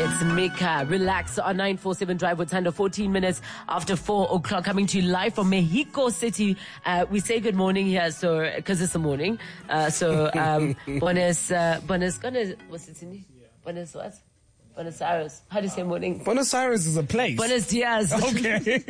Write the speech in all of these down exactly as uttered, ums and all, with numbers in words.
It's Mika. Relax on nine four seven Drive with Thando, fourteen minutes after four o'clock, coming to you live from Mexico City. Uh, we say good morning here, so, cause it's the morning. Uh, so, um, buenos, uh, buenos, buenos, what's it in? Buenos what? Buenos Aires. How do you say morning? Buenos Aires is a place. Buenos dias. Okay.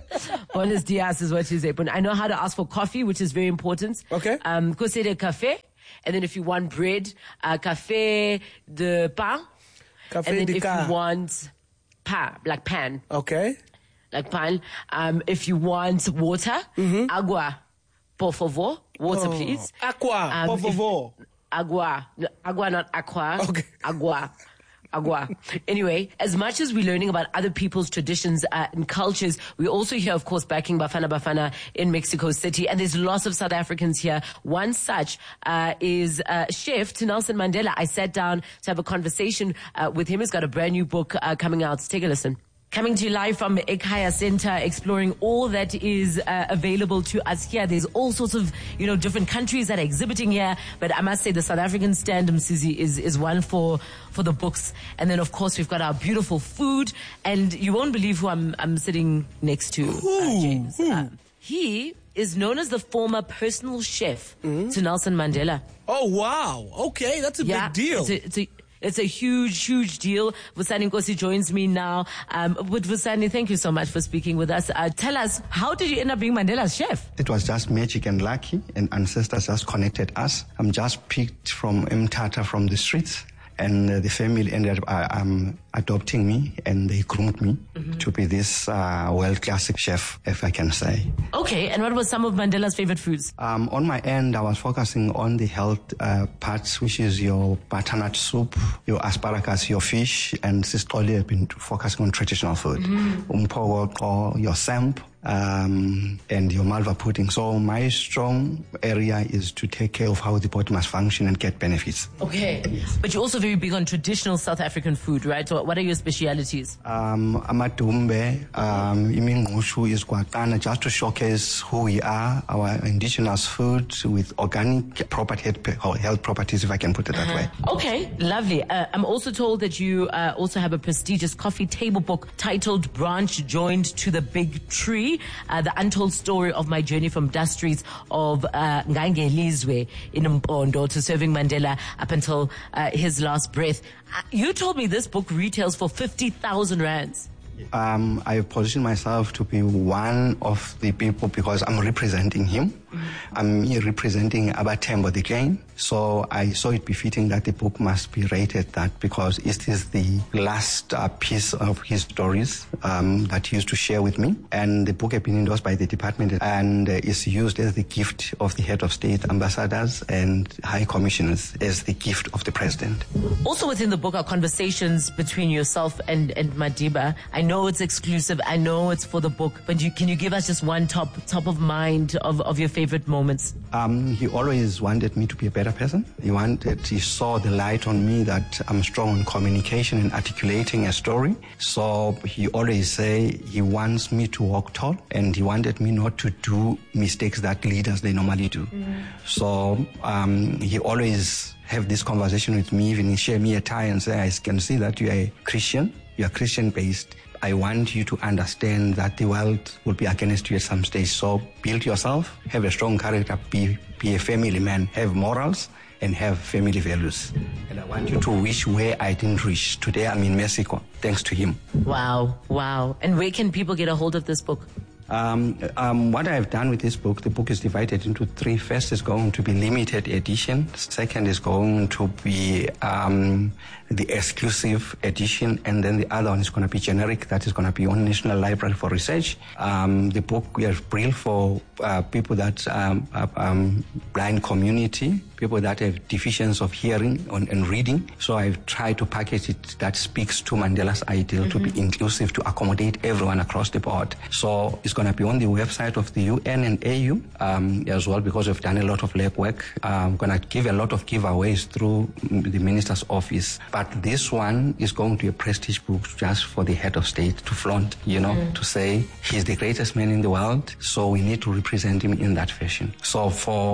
Buenos dias is what you say. But I know how to ask for coffee, which is very important. Okay. Um, café de café. And then if you want bread, uh, café de pain. Café and then de if ca. you want pa, like pan, Okay. like pan. Um, if you want water, Mm-hmm. agua, por favor, water, Oh. please. Aqua, Um, por if- favor. Agua, no, agua, not aqua. Okay. Agua. Agua. Anyway, as much as we're learning about other people's traditions uh, and cultures, we also hear, of course, backing Bafana Bafana in Mexico City. And there's lots of South Africans here. One such uh, is uh, Chef Nelson Mandela. I sat down to have a conversation uh, with him. He's got a brand new book uh, coming out. Take a listen. Coming to you live from Ekhaya Center, exploring all that is uh, available to us here. There's all sorts of, you know, different countries that are exhibiting here. But I must say the South African stand, Msizi, is, is one for, for the books. And then, of course, we've got our beautiful food. And you won't believe who I'm, I'm sitting next to, uh, James. Uh, he is known as the former personal chef Mm-hmm. to Nelson Mandela. Oh, wow. Okay, that's a Yeah, big deal. It's a, it's a, It's a huge, huge deal. Vusani Nkosi joins me now. Um, but Vusani, thank you so much for speaking with us. Uh, tell us, how did you end up being Mandela's chef? It was just magic and lucky, and ancestors just connected us. I'm just picked from Mtata from the streets, and uh, the family ended up uh, um, adopting me, and they groomed me mm-hmm. to be this uh, world-class chef, if I can say. Okay, and what were some of Mandela's favorite foods? Um, on my end, I was focusing on the health uh, parts, which is your butternut soup, your asparagus, your fish, and Sistoli have been focusing on traditional food. Mm-hmm. Umpogo, your samp, um, and your malva pudding. So my strong area is to take care of how the body must function and get benefits. Okay, but you're also very big on traditional South African food, right? So what are your specialities? Um, amadumbe, um, imingushu is guatana, just to showcase who we are, our indigenous food with organic property, health properties, if I can put it that uh-huh. way. Okay, lovely. Uh, I'm also told that you uh, also have a prestigious coffee table book titled Branch Joined to the Big Tree, uh, the untold story of my journey from dust streets of uh, Ngangelizwe in Mpondo to serving Mandela up until uh, his last breath. Uh, you told me this book retails for fifty thousand rands. Um, I position myself to be one of the people because I'm representing him. Mm-hmm. I'm here representing Abatembo the King. So I saw it befitting that the book must be rated that because it is the last uh, piece of his stories um, that he used to share with me. And the book has been endorsed by the department and uh, is used as the gift of the head of state, ambassadors and high commissioners as the gift of the president. Also within the book are conversations between yourself and, and Madiba. I know it's exclusive. I know it's for the book, but you, can you give us just one top top of mind of, of your favorite moments? Um, he always wanted me to be a better person. He wanted, he saw the light on me that I'm strong in communication and articulating a story. So he always say he wants me to walk tall and he wanted me not to do mistakes that leaders they normally do. Mm. So um, he always have this conversation with me, even he share me a tie and say, I can see that you are a Christian, you are Christian based. I want you to understand that the world will be against you at some stage. So build yourself, have a strong character, be, be a family man, have morals, and have family values. And I want you to reach where I didn't reach. Today I'm in Mexico, thanks to him. Wow, wow. And where can people get a hold of this book? Um, um, what I've done with this book, the book is divided into three. First is going to be limited edition. Second is going to be um, the exclusive edition. And then the other one is going to be generic. That is going to be on National Library for Research. Um, the book we have built for uh, people that um, are um, blind community, people that have deficiency of hearing and, and reading. So I've tried to package it that speaks to Mandela's ideal mm-hmm. to be inclusive, to accommodate everyone across the board. So it's going to be on the website of the U N and A U um, as well because we've done a lot of legwork. I'm going to give a lot of giveaways through the minister's office. But this one is going to be a prestige book just for the head of state to flaunt, you know, mm. to say he's the greatest man in the world. So we need to represent him in that fashion. So for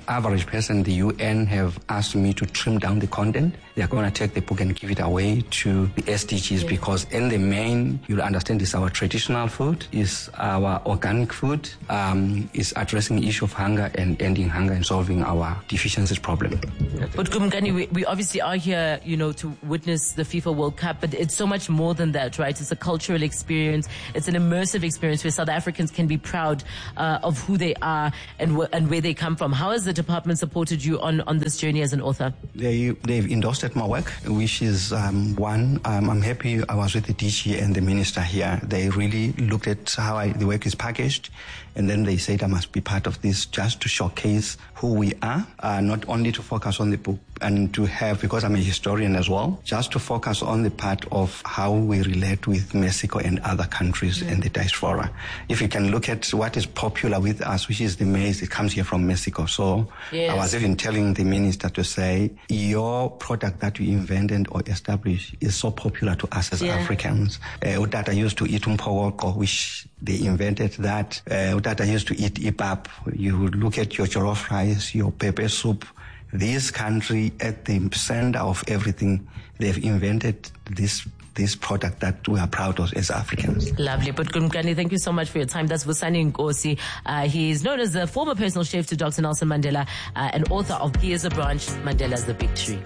average person, the U N have asked me to trim down the content. They're going to take the book and give it away to the S D Gs yeah. because in the main, you'll understand it's our traditional food, it's our organic food, um, it's addressing the issue of hunger and ending hunger and solving our deficiencies problem. But Kumkani, we, we obviously are here, you know, to witness the FIFA World Cup, but it's so much more than that, right? It's a cultural experience. It's an immersive experience where South Africans can be proud uh, of who they are and, wh- and where they come from. How has the department supported you on, on this journey as an author? They, they've endorsed my work, which is um, one. Um, I'm happy I was with the D G and the minister here. They really looked at how I, the work is packaged, and then they said I must be part of this just to showcase who we are, uh, not only to focus on the book and to have, because I'm a historian as well, just to focus on the part of how we relate with Mexico and other countries mm. and the diaspora. If you can look at what is popular with us, which is the maize, it comes here from Mexico. So yes. I was even telling the minister to say, your product that you invented or established is so popular to us as yeah. Africans. Uh, Utata used to eat umpogoko, which they invented that. Uh, Utata used to eat ipap. You look at your jollof rice, your pepper soup. This country, at the center of everything, they've invented this this product that we are proud of as Africans. Lovely. But Kumkani, thank you so much for your time. That's Vusani Nkosi. Uh, he is known as the former personal chef to Doctor Nelson Mandela uh, and author of He is a Branch, Mandela's the Big Tree.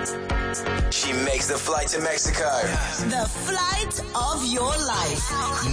She makes the flight to Mexico. The flight of your life.